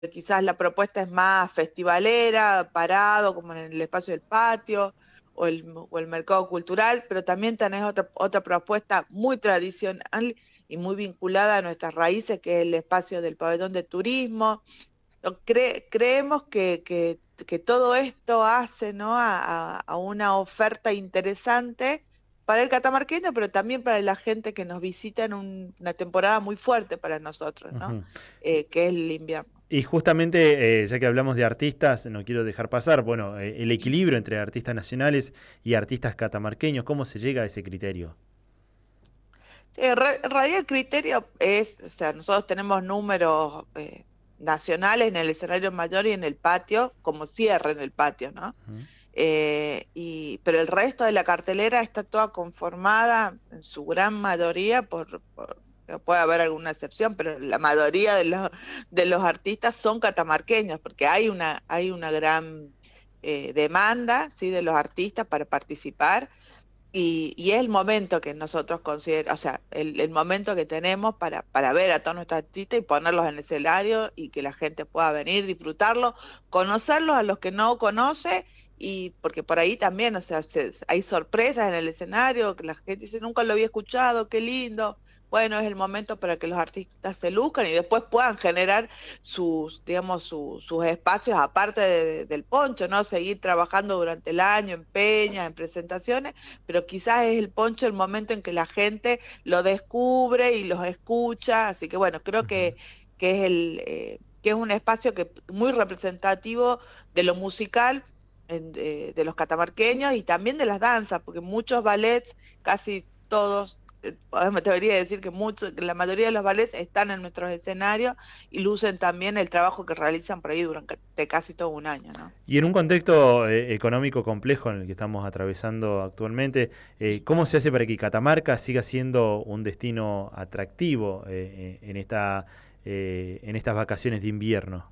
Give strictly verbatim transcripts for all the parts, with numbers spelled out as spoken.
quizás la propuesta es más festivalera, parado, como en el espacio del patio, o el, o el mercado cultural, pero también tenés otra, otra propuesta muy tradicional y muy vinculada a nuestras raíces, que es el espacio del pabellón de turismo. Cre creemos que, que, que, todo esto hace, ¿no?, a, a, una oferta interesante para el catamarqueño, pero también para la gente que nos visita en un, una temporada muy fuerte para nosotros, ¿no? Ujú. Eh, que es el invierno. Y justamente, eh, ya que hablamos de artistas, no quiero dejar pasar, bueno, eh, el equilibrio entre artistas nacionales y artistas catamarqueños, ¿cómo se llega a ese criterio? Sí, en realidad el criterio es, o sea, nosotros tenemos números eh, nacionales en el escenario mayor y en el patio, como cierre en el patio, ¿no? Ujú. Eh, y, pero el resto de la cartelera está toda conformada, en su gran mayoría, por, por puede haber alguna excepción, pero la mayoría de los, de los artistas son catamarqueños, porque hay una, hay una gran eh, demanda, ¿sí?, de los artistas para participar. Y, y es el momento que nosotros consideramos, o sea, el, el momento que tenemos para, para ver a todos nuestros artistas y ponerlos en el escenario y que la gente pueda venir, disfrutarlo, conocerlos a los que no conoce, y porque por ahí también, o sea, se, hay sorpresas en el escenario, que la gente dice, nunca lo había escuchado, qué lindo. Bueno, es el momento para que los artistas se luzcan y después puedan generar sus, digamos, su, sus espacios aparte de, de, del poncho, ¿no? Seguir trabajando durante el año en peñas, en presentaciones, pero quizás es el poncho el momento en que la gente lo descubre y los escucha, así que bueno, creo Ujú. que, que es el eh, que es un espacio que muy representativo de lo musical en, de, de los catamarqueños y también de las danzas, porque muchos ballets, casi todos, eh, me atrevería a decir que muchos, la mayoría de los ballets están en nuestros escenarios y lucen también el trabajo que realizan por ahí durante casi todo un año, ¿no? Y en un contexto eh, económico complejo en el que estamos atravesando actualmente, eh, ¿cómo se hace para que Catamarca siga siendo un destino atractivo eh, en, esta, eh, en estas vacaciones de invierno?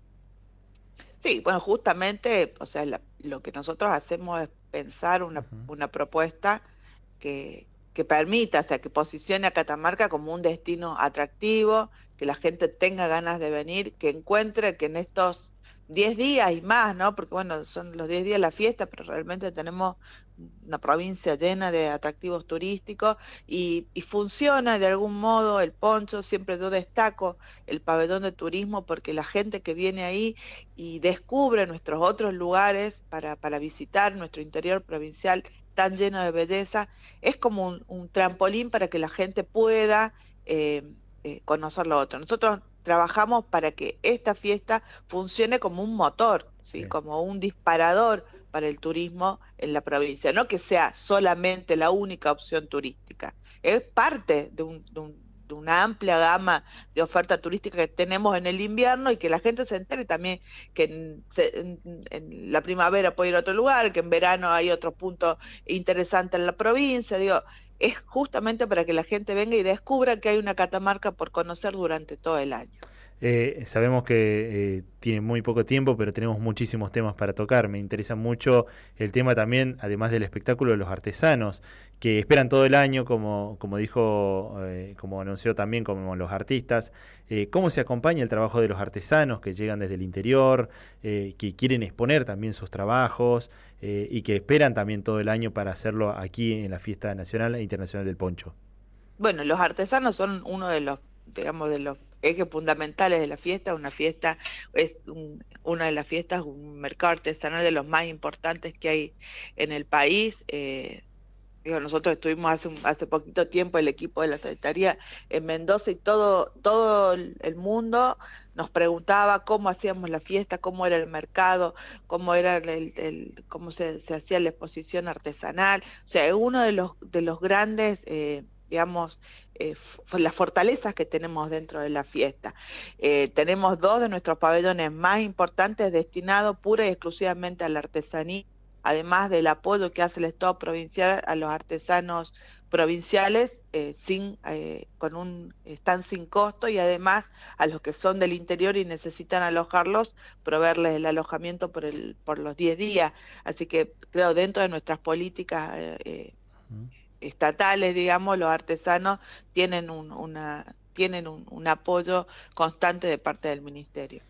Sí, bueno, justamente, o sea, la- lo que nosotros hacemos es pensar una, Ujú. una propuesta que, que permita, o sea, que posicione a Catamarca como un destino atractivo, que la gente tenga ganas de venir, que encuentre que en estos diez días y más, ¿no? Porque bueno, son los diez días de la fiesta, pero realmente tenemos una provincia llena de atractivos turísticos y, y funciona de algún modo el poncho. Siempre yo destaco el pabellón de turismo porque la gente que viene ahí y descubre nuestros otros lugares para, para visitar nuestro interior provincial tan lleno de belleza, es como un, un trampolín para que la gente pueda eh, eh, conocer lo otro. Nosotros trabajamos para que esta fiesta funcione como un motor, Sí. ¿sí?, como un disparador para el turismo en la provincia, no que sea solamente la única opción turística, es parte de un, de un de una amplia gama de oferta turística que tenemos en el invierno, y que la gente se entere también que en, en, en la primavera puede ir a otro lugar, que en verano hay otros puntos interesantes en la provincia. Digo, es justamente para que la gente venga y descubra que hay una Catamarca por conocer durante todo el año. Eh, sabemos que eh, tiene muy poco tiempo, pero tenemos muchísimos temas para tocar. Me interesa mucho el tema también, además del espectáculo, de los artesanos, que esperan todo el año, como, como dijo, eh, como anunció también, como los artistas. Eh, ¿Cómo se acompaña el trabajo de los artesanos que llegan desde el interior, eh, que quieren exponer también sus trabajos eh, y que esperan también todo el año para hacerlo aquí en la Fiesta Nacional e Internacional del Poncho? Bueno, los artesanos son uno de los, digamos, de los ejes fundamentales de la fiesta. Una fiesta es un- una de las fiestas, un mercado artesanal de los más importantes que hay en el país. Eh, digo, nosotros estuvimos hace, un- hace poquito tiempo, el equipo de la Secretaría, en Mendoza, y todo, todo el el mundo nos preguntaba cómo hacíamos la fiesta, cómo era el mercado, cómo era el, el- cómo se, se hacía la exposición artesanal. O sea, es uno de los, de los grandes, eh, digamos, eh, f- las fortalezas que tenemos dentro de la fiesta. Eh, tenemos dos de nuestros pabellones más importantes destinados pura y exclusivamente a la artesanía, además del apoyo que hace el Estado provincial a los artesanos provinciales, eh, sin, eh, con un, están sin costo, y además a los que son del interior y necesitan alojarlos, proveerles el alojamiento por, el, por los diez días. Así que creo, dentro de nuestras políticas eh, eh, estatales, digamos, los artesanos tienen un, una, tienen un, un apoyo constante de parte del ministerio.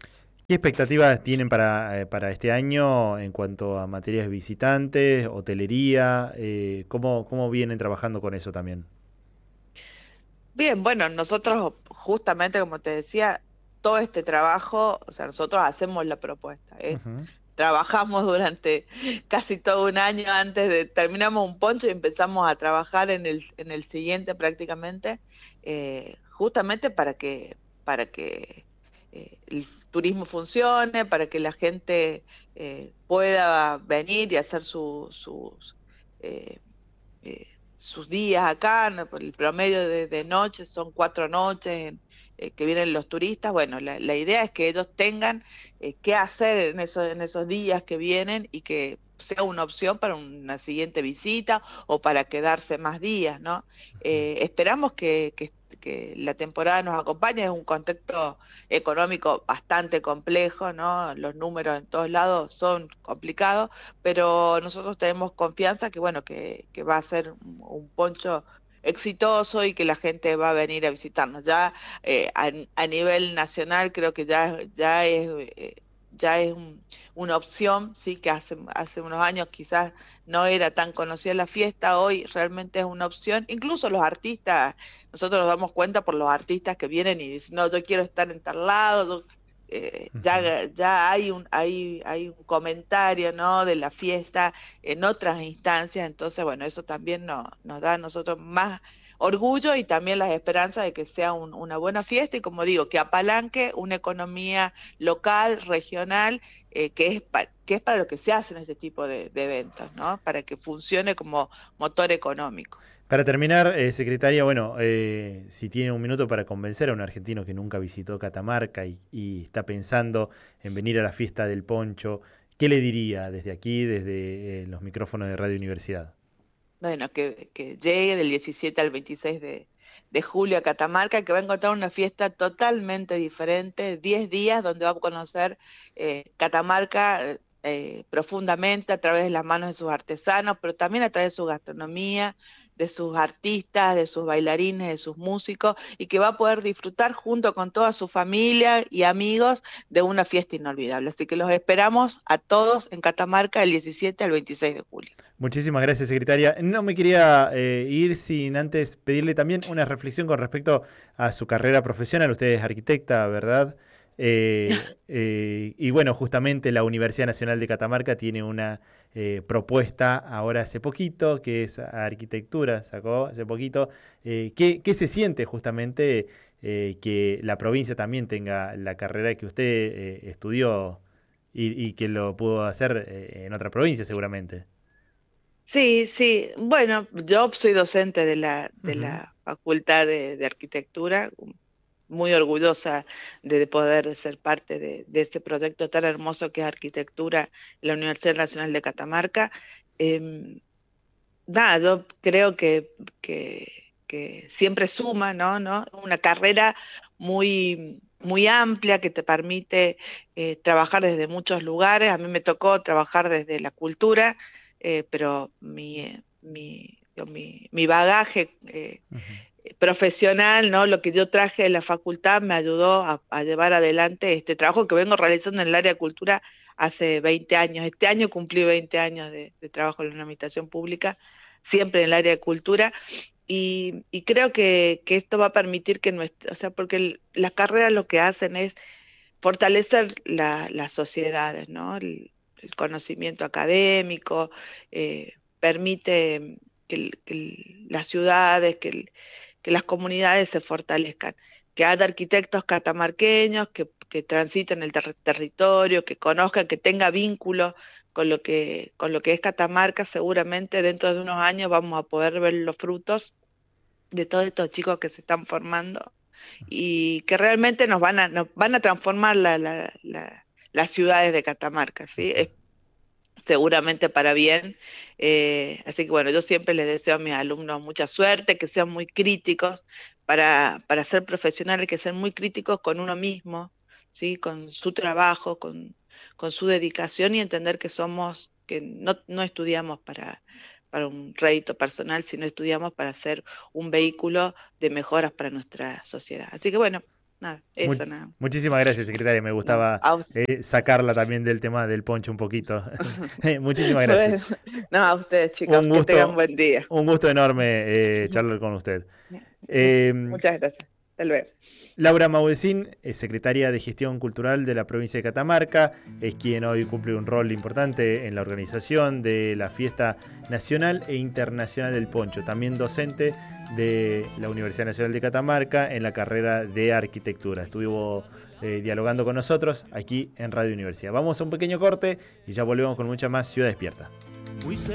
¿Qué expectativas tienen para, eh, para este año en cuanto a materias de visitantes, hotelería? Eh, ¿cómo, cómo vienen trabajando con eso también? Bien, bueno, nosotros justamente como te decía, todo este trabajo, o sea, nosotros hacemos la propuesta, ¿eh? Ujú. Trabajamos durante casi todo un año antes de, terminamos un poncho y empezamos a trabajar en el, en el siguiente prácticamente, eh, justamente para que, para que eh, el turismo funcione, para que la gente eh, pueda venir y hacer su- sus, eh, eh, sus días acá, ¿no? Por el promedio de, de noches son cuatro noches en- eh, que vienen los turistas. Bueno, la, la idea es que ellos tengan eh, qué hacer en esos, en esos días que vienen y que sea una opción para una siguiente visita o para quedarse más días, ¿no? Eh, esperamos que, que, que la temporada nos acompañe, es un contexto económico bastante complejo, ¿no? Los números en todos lados son complicados, pero nosotros tenemos confianza que bueno, que, que va a ser un, un poncho exitoso y que la gente va a venir a visitarnos. Ya eh, a, a nivel nacional creo que ya, ya es, eh, ya es un- una opción, sí, que hace, hace unos años quizás no era tan conocida la fiesta, hoy realmente es una opción. Incluso los artistas, nosotros nos damos cuenta por los artistas que vienen y dicen, no, yo quiero estar en tal lado, yo eh, Ujú. ya, ya hay un, hay, hay un comentario, ¿no? De la fiesta en otras instancias, entonces, bueno, eso también no- nos da a nosotros más orgullo y también las esperanzas de que sea un- una buena fiesta y, como digo, que apalanque una economía local, regional, eh, que es, pa- que es para lo que se hacen este tipo de, de eventos, ¿no? Para que funcione como motor económico. Para terminar, eh, secretaria, bueno, eh, si tiene un minuto para convencer a un argentino que nunca visitó Catamarca y, y está pensando en venir a la fiesta del poncho, ¿qué le diría desde aquí, desde eh, los micrófonos de Radio Universidad? Bueno, que, que llegue del diecisiete al veintiséis de, de julio a Catamarca, que va a encontrar una fiesta totalmente diferente, diez días donde va a conocer eh, Catamarca eh, eh, profundamente a través de las manos de sus artesanos, pero también a través de su gastronomía, de sus artistas, de sus bailarines, de sus músicos, y que va a poder disfrutar junto con toda su familia y amigos de una fiesta inolvidable. Así que los esperamos a todos en Catamarca del diecisiete al veintiséis de julio. Muchísimas gracias, secretaria. No me quería eh, ir sin antes pedirle también una reflexión con respecto a su carrera profesional. Usted es arquitecta, ¿verdad? Eh, eh, y bueno, justamente la Universidad Nacional de Catamarca tiene una eh, propuesta ahora hace poquito, que es arquitectura, sacó hace poquito. Eh, ¿qué, qué se siente justamente eh, que la provincia también tenga la carrera que usted eh, estudió y, y que lo pudo hacer eh, en otra provincia seguramente? Sí, sí. Bueno, yo soy docente de la, de Ujú. la Facultad de, de Arquitectura, muy orgullosa de poder ser parte de, de ese proyecto tan hermoso que es arquitectura en la Universidad Nacional de Catamarca. Em, Nada, yo creo que, que, que siempre suma, ¿no? ¿no? Una carrera muy, muy amplia que te permite eh, trabajar desde muchos lugares. A mí me tocó trabajar desde la cultura, eh, pero mi, eh, mi, yo, mi, mi bagaje eh, Ujú. profesional, ¿no? Lo que yo traje de la facultad me ayudó a, a llevar adelante este trabajo que vengo realizando en el área de cultura hace veinte años. Este año cumplí veinte años de, de trabajo en la administración pública, siempre en el área de cultura, y, y creo que, que esto va a permitir que nuestra, o sea, porque el- las carreras lo que hacen es fortalecer la- las sociedades, ¿no? El, el conocimiento académico, eh, permite que, el- que el- las ciudades, que, el- que las comunidades se fortalezcan, que haya arquitectos catamarqueños que, que transiten el ter- territorio, que conozcan, que tenga vínculo con lo que, con lo que es Catamarca. Seguramente dentro de unos años vamos a poder ver los frutos de todos estos chicos que se están formando y que realmente nos van a, nos van a transformar la, la- la- las ciudades de Catamarca, ¿sí? Es seguramente para bien. Eh, así que bueno, yo siempre les deseo a mis alumnos mucha suerte, que sean muy críticos. Para, para ser profesional hay que ser muy críticos con uno mismo, ¿sí? Con su trabajo, con, con su dedicación y entender que somos, que no, no estudiamos para, para un rédito personal, sino estudiamos para ser un vehículo de mejoras para nuestra sociedad. Así que bueno. Nada, eso Mu- nada. Muchísimas gracias, secretaria. Me No, gustaba a usted. eh, sacarla también del tema del poncho un poquito. Muchísimas Bueno, gracias. no, a ustedes, chicos, Un que tengan gusto, buen día. un gusto enorme eh, charlar con usted. Eh, Muchas gracias. Hasta luego. Laura Maudecín es secretaria de Gestión Cultural de la provincia de Catamarca, es quien hoy cumple un rol importante en la organización de la Fiesta Nacional e Internacional del Poncho, también docente de la Universidad Nacional de Catamarca en la carrera de Arquitectura. Estuvo eh, dialogando con nosotros aquí en Radio Universidad. Vamos a un pequeño corte y ya volvemos con mucha más Ciudad Despierta.